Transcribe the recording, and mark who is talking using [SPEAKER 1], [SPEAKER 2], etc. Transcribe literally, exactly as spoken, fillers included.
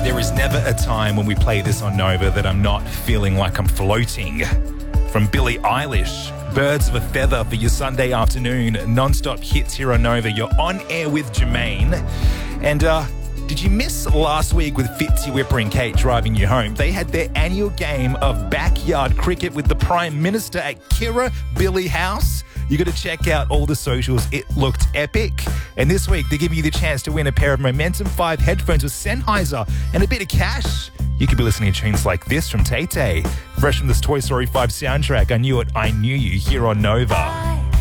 [SPEAKER 1] There is never a time when we play this on Nova that I'm not feeling like I'm floating. From Billie Eilish, Birds of a Feather for your Sunday afternoon, non-stop hits here on Nova. You're on air with Jermaine. And uh, did you miss last week with Fitzy, Whipper and Kate driving you home? They had their annual game of backyard cricket with the Prime Minister at Kirribilli House. You got to check out all the socials. It looked epic. And this week, they're giving you the chance to win a pair of Momentum five headphones with Sennheiser and a bit of cash. You could be listening to tunes like this from Tay Tay, fresh from this Toy Story five soundtrack. I Knew It, I Knew You, here on Nova.